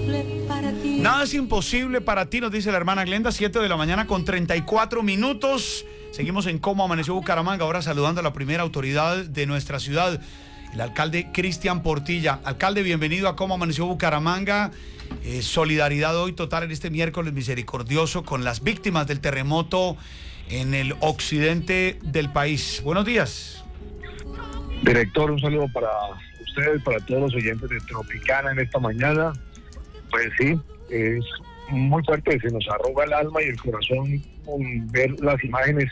Nada es imposible para ti, nos dice la hermana Glenda, 7 de la mañana con 34 minutos. Seguimos en Cómo Amaneció Bucaramanga, ahora saludando a la primera autoridad de nuestra ciudad, el alcalde Cristian Portilla. Alcalde, bienvenido a Cómo Amaneció Bucaramanga. Solidaridad hoy total en este miércoles misericordioso con las víctimas del terremoto en el occidente del país. Buenos días. Director, un saludo para ustedes, para todos los oyentes de Tropicana en esta mañana. Pues sí, es muy fuerte, se nos arruga el alma y el corazón con ver las imágenes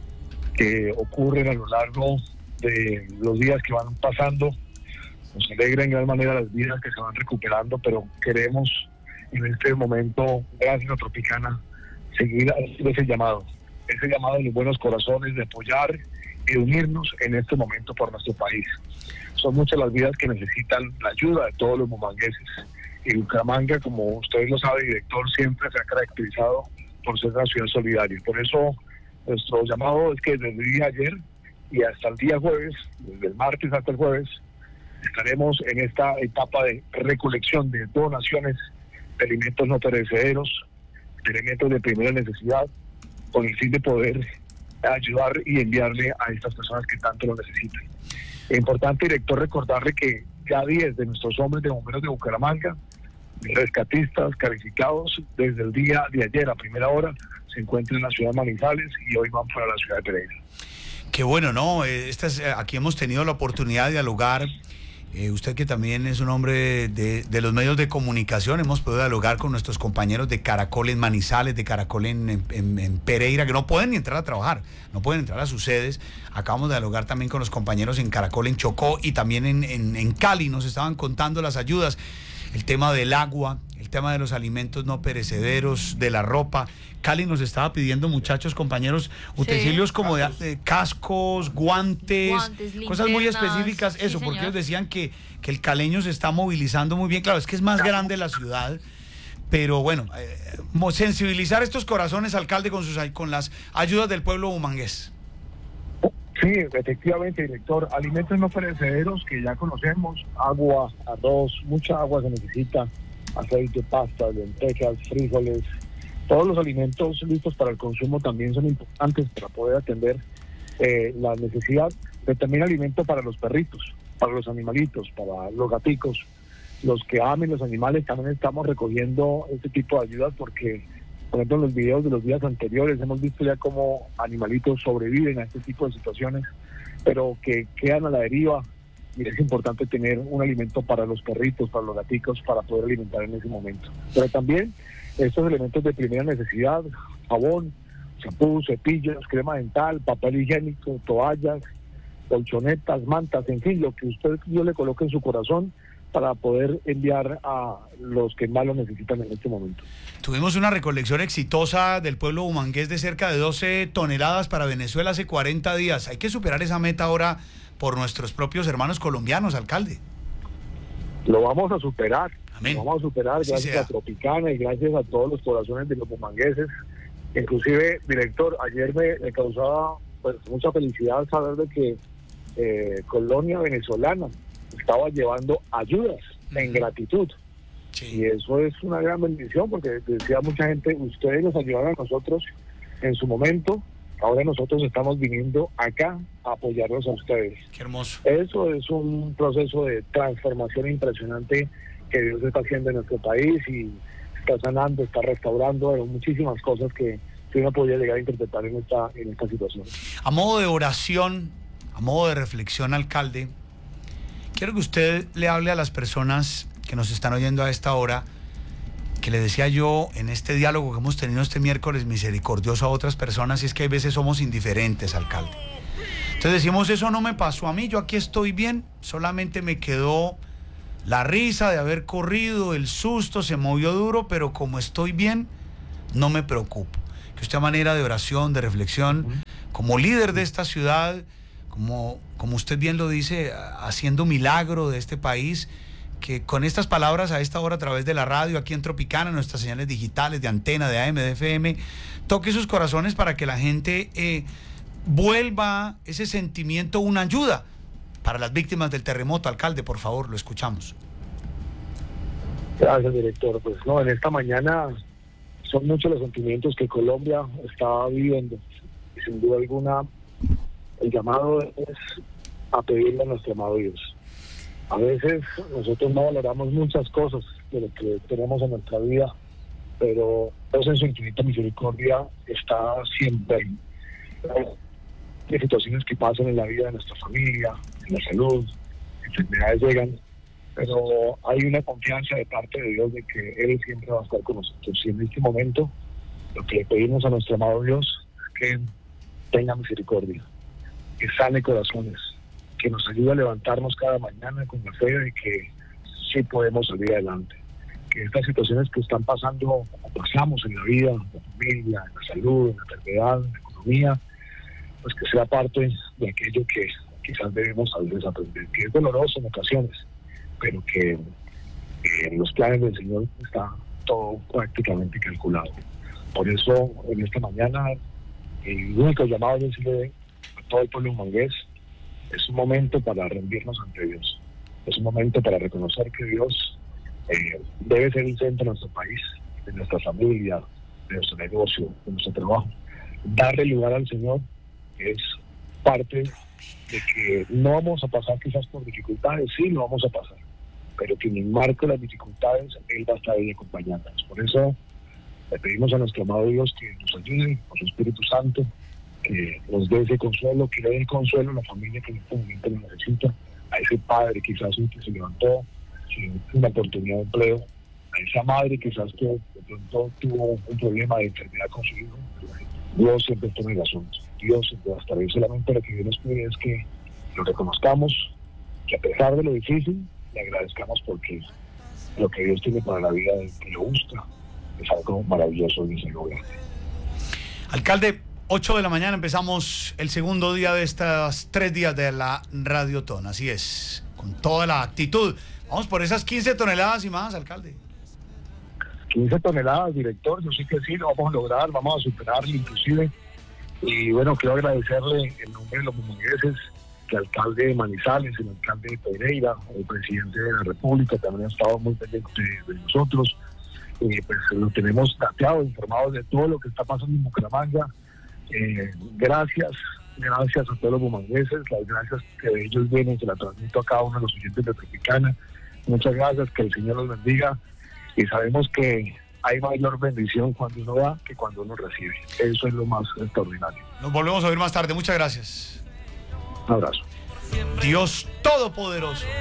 que ocurren a lo largo de los días que van pasando. Nos alegra en gran manera las vidas que se van recuperando, pero queremos en este momento, gracias a Tropicana, seguir haciendo ese llamado de los buenos corazones, de apoyar y de unirnos en este momento por nuestro país. Son muchas las vidas que necesitan la ayuda de todos los bumangueses. Y Bucaramanga, como ustedes lo saben, director, siempre se ha caracterizado por ser una ciudad solidaria. Por eso nuestro llamado es que desde el día de ayer y hasta el día jueves, desde el martes hasta el jueves, estaremos en esta etapa de recolección de donaciones de alimentos no perecederos, de alimentos de primera necesidad, con el fin de poder ayudar y enviarle a estas personas que tanto lo necesitan. Es importante, director, recordarle que ya 10 de nuestros hombres de bomberos de Bucaramanga, rescatistas calificados, desde el día de ayer a primera hora, se encuentran en la ciudad de Manizales y hoy van para la ciudad de Pereira. Qué bueno, ¿no? Aquí hemos tenido la oportunidad de dialogar. Usted que también es un hombre de los medios de comunicación, hemos podido dialogar con nuestros compañeros de Caracol en Manizales, de Caracol en Pereira, que no pueden ni entrar a trabajar, no pueden entrar a sus sedes. Acabamos de dialogar también con los compañeros en Caracol, en Chocó y también en Cali. Nos estaban contando las ayudas, el tema del agua, el tema de los alimentos no perecederos, de la ropa. Cali nos estaba pidiendo, muchachos, compañeros, utensilios como de cascos, guantes, cosas muy específicas, eso, porque ellos decían que el caleño se está movilizando muy bien. Claro, es que es más grande la ciudad, pero bueno, sensibilizar estos corazones, alcalde, con las ayudas del pueblo bumangués. Sí, efectivamente, director, alimentos no perecederos que ya conocemos, agua, arroz, mucha agua se necesita, aceite, pasta, lentejas, frijoles. Todos los alimentos listos para el consumo también son importantes para poder atender la necesidad, pero también alimento para los perritos, para los animalitos, para los gaticos, los que amen los animales. También estamos recogiendo este tipo de ayudas porque, por ejemplo, en los videos de los días anteriores hemos visto ya cómo animalitos sobreviven a este tipo de situaciones, pero que quedan a la deriva. Y es importante tener un alimento para los perritos, para los gaticos, para poder alimentar en ese momento. Pero también estos elementos de primera necesidad, jabón, champú, cepillos, crema dental, papel higiénico, toallas, colchonetas, mantas, en fin, lo que yo le coloque en su corazón para poder enviar a los que más lo necesitan en este momento. Tuvimos una recolección exitosa del pueblo bumangués de cerca de 12 toneladas para Venezuela hace 40 días. Hay que superar esa meta ahora por nuestros propios hermanos colombianos, alcalde. Lo vamos a superar. Amén. Lo vamos a superar gracias a Tropicana y gracias a todos los corazones de los bumangueses. Inclusive, director, ayer me causaba pues mucha felicidad saber de que Colonia venezolana estaba llevando ayudas en gratitud. Sí. Y eso es una gran bendición porque decía mucha gente, ustedes nos ayudaron a nosotros en su momento, ahora nosotros estamos viniendo acá a apoyarlos a ustedes. Qué hermoso. Eso es un proceso de transformación impresionante que Dios está haciendo en nuestro país y está sanando, está restaurando, muchísimas cosas que uno podría llegar a interpretar en esta situación. A modo de oración, a modo de reflexión, alcalde, quiero que usted le hable a las personas que nos están oyendo a esta hora, que le decía yo en este diálogo que hemos tenido este miércoles misericordioso a otras personas, y es que hay veces somos indiferentes, alcalde. Entonces decimos, eso no me pasó a mí, yo aquí estoy bien, solamente me quedó la risa de haber corrido, el susto, se movió duro, pero como estoy bien, no me preocupo. Que usted a manera de oración, de reflexión, como líder de esta ciudad, como usted bien lo dice, haciendo milagro de este país, que con estas palabras a esta hora a través de la radio, aquí en Tropicana, nuestras señales digitales de Antena, de AM, de FM, toque sus corazones para que la gente vuelva ese sentimiento, una ayuda para las víctimas del terremoto. Alcalde, por favor, lo escuchamos. Gracias, director. Pues no, en esta mañana son muchos los sentimientos que Colombia está viviendo. Y sin duda alguna, el llamado es a pedirle a nuestro amado Dios. A veces nosotros no valoramos muchas cosas de lo que tenemos en nuestra vida, pero Dios en su infinita misericordia está siempre ahí. Hay situaciones que pasan en la vida de nuestra familia, en la salud, enfermedades llegan, pero hay una confianza de parte de Dios de que Él siempre va a estar con nosotros. Y en este momento lo que le pedimos a nuestro amado Dios es que tenga misericordia, que sane corazones, que nos ayude a levantarnos cada mañana con la fe de que sí podemos salir adelante, que estas situaciones que están pasando o pasamos en la vida, en la familia, en la salud, en la enfermedad, en la economía, pues que sea parte de aquello que quizás debemos a veces aprender, que es doloroso en ocasiones, pero que en los planes del Señor está todo prácticamente calculado. Por eso en esta mañana el único llamado es decirle a todo el pueblo humangués: es un momento para rendirnos ante Dios. Es un momento para reconocer que Dios debe ser el centro de nuestro país, de nuestra familia, de nuestro negocio, de nuestro trabajo. Darle lugar al Señor es parte de que no vamos a pasar quizás por dificultades, sí lo vamos a pasar, pero que en el marco de las dificultades Él va a estar ahí acompañándonos. Por eso le pedimos a nuestro amado Dios que nos ayude con su Espíritu Santo, que nos dé ese consuelo, que le dé el consuelo a la familia que en este momento lo necesita, a ese padre quizás que se levantó sin una oportunidad de empleo, a esa madre quizás que de pronto tuvo un problema de enfermedad con su hijo. Dios siempre toma el asunto, Dios siempre va a estar ahí. Solamente lo que Dios nos pide es que lo reconozcamos, que a pesar de lo difícil, le agradezcamos, porque lo que Dios tiene para la vida del que lo busca es algo maravilloso y se logra. Alcalde, 8 de la mañana empezamos el segundo día de estos 3 días de la Radiotón, así es, con toda la actitud. Vamos por esas 15 toneladas y más, alcalde. 15 toneladas, director, yo sé que sí, lo vamos a lograr, vamos a superarlo inclusive. Y bueno, quiero agradecerle en nombre de los humangueses, que el alcalde de Manizales, el alcalde de Pereira, el presidente de la República también ha estado muy pendiente de nosotros. Pues lo tenemos dateado, informados de todo lo que está pasando en Bucaramanga. Gracias a todos los bumangueses, las gracias que de ellos vienen, se la transmito a cada uno de los oyentes de Tropicana. Muchas gracias, que el Señor los bendiga, y sabemos que hay mayor bendición cuando uno da que cuando uno recibe. Eso es lo más extraordinario. Nos volvemos a ver más tarde, muchas gracias. Un abrazo. Dios Todopoderoso.